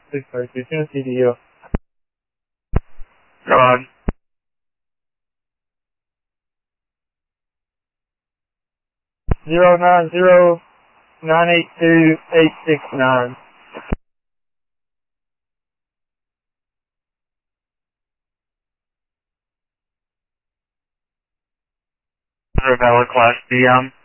632, soon CDU. Go on. 090-982-869. Valid Class B,